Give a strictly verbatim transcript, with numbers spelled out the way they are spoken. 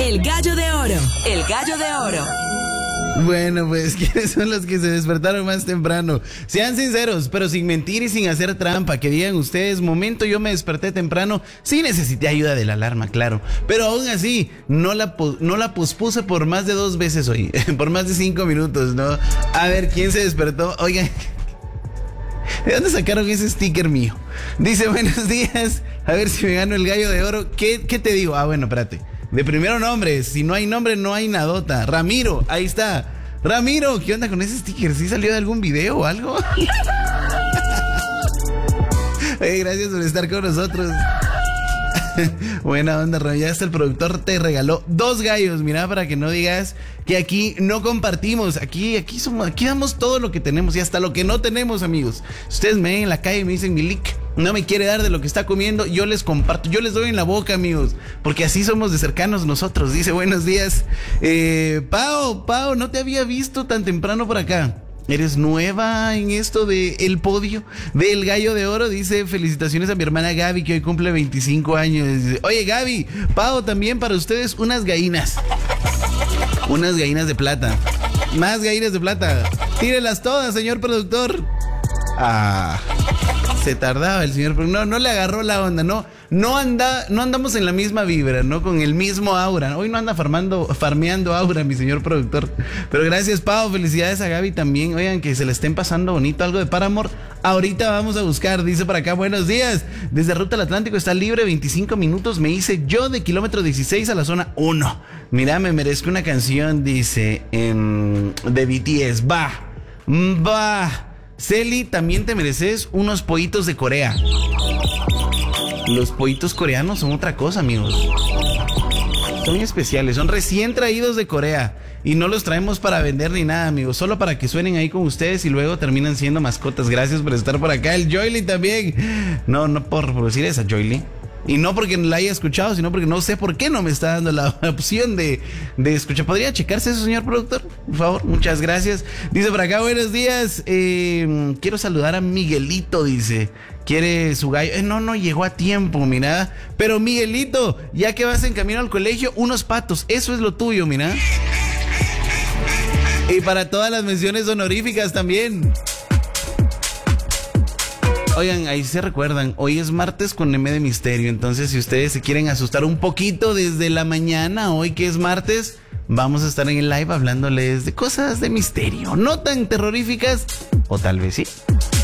El gallo de oro. El gallo de oro. Bueno, pues, ¿quiénes son los que se despertaron más temprano? Sean sinceros, pero sin mentir y sin hacer trampa. Que digan ustedes, momento, yo me desperté temprano. Sí necesité ayuda de la alarma, claro. Pero aún así, no la, no la pospuse por más de dos veces hoy. Por más de cinco minutos, ¿no? A ver, ¿quién se despertó? Oigan, ¿de dónde sacaron ese sticker mío? Dice, buenos días, a ver si me gano el gallo de oro. ¿Qué, qué te digo? Ah, bueno, espérate. De primero nombre, si no hay nombre no hay nadota. Ramiro, ahí está. Ramiro, ¿qué onda con ese sticker? ¿Sí salió de algún video o algo? Hey, gracias por estar con nosotros. Buena onda, Ramiro. Ya hasta el productor te regaló dos gallos. Mira, para que no digas que aquí no compartimos. Aquí, aquí somos, aquí damos todo lo que tenemos y hasta lo que no tenemos, amigos. Si ustedes me ven en la calle y me dicen, Milik, no me quiere dar de lo que está comiendo, yo les comparto, yo les doy en la boca, amigos, porque así somos de cercanos nosotros. Dice, buenos días, eh, Pao, Pao, no te había visto tan temprano por acá. ¿Eres nueva en esto de el podio del gallo de oro? Dice, felicitaciones a mi hermana Gaby, que hoy cumple veinticinco años. Dice, oye, Gaby, Pao, también para ustedes unas gallinas. Unas gallinas de plata. Más gallinas de plata. Tírelas todas, señor productor. Ah, se tardaba el señor, pero no, no le agarró la onda, no, no anda, no andamos en la misma vibra, no con el mismo aura. Hoy no anda farmando, farmeando aura, mi señor productor. Pero gracias, Pau, felicidades a Gaby también. Oigan, que se le estén pasando bonito algo de Paramore. Ahorita vamos a buscar, dice por acá, buenos días. Desde Ruta al Atlántico está libre, veinticinco minutos. Me hice yo de kilómetro dieciséis a la zona uno. Mira, me merezco una canción, dice, en, de B T S. Va, va. Celi, también te mereces unos pollitos de Corea. Los pollitos coreanos son otra cosa, amigos. Son muy especiales, son recién traídos de Corea. Y no los traemos para vender ni nada, amigos. Solo para que suenen ahí con ustedes y luego terminan siendo mascotas. Gracias por estar por acá. El Joyly también. No, no por, por decir esa, Joyly. Y no porque la haya escuchado, sino porque no sé por qué no me está dando la opción de, de escuchar. ¿Podría checarse eso, señor productor? Por favor, muchas gracias. Dice por acá, buenos días. Eh, quiero saludar a Miguelito, dice. Quiere su gallo. Eh, no, no llegó a tiempo, mira. Pero Miguelito, ya que vas en camino al colegio, unos patos. Eso es lo tuyo, mira. Y para todas las menciones honoríficas también. Oigan, ahí se recuerdan, hoy es martes con M de Misterio, entonces si ustedes se quieren asustar un poquito desde la mañana, hoy que es martes, vamos a estar en el live hablándoles de cosas de misterio, no tan terroríficas, o tal vez sí.